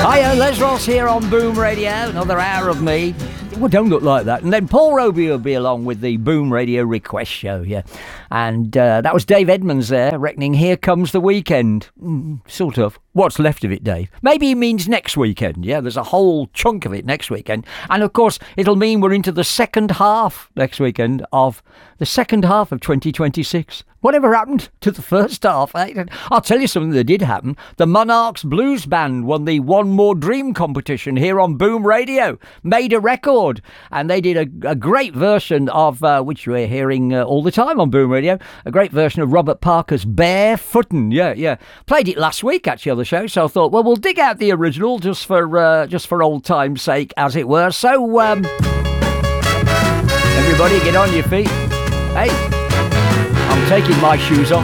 Hiya, Les Ross here on Boom Radio. Another hour of me. Well, don't look like that. And then Paul Roby will be along with the Boom Radio Request Show, yeah. And that was Dave Edmonds there, reckoning Here Comes the Weekend. Sort of. What's left of it, Dave? Maybe he means next weekend, yeah. There's a whole chunk of it next weekend. And, of course, it'll mean we're into the second half next weekend of the second half of 2026. Whatever happened to the first half? I'll tell you something that did happen. The Monarchs Blues Band won the One More Dream competition here on Boom Radio. Made a record. And they did a great version of, which we're hearing all the time on Boom Radio, a great version of Robert Parker's Barefootin'. Yeah. Played it last week, actually, on the show. So I thought, well, we'll dig out the original just for old time's sake, as it were. So, everybody get on your feet. Hey. I'm taking my shoes off.